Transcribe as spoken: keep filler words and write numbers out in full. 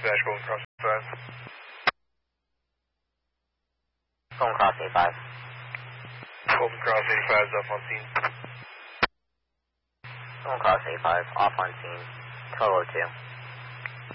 Dispatch Golden Cross five. Golden Cross eighty-five. Golden Cross eighty-five is off on scene. Golden Cross eighty-five, off on scene. Total of two.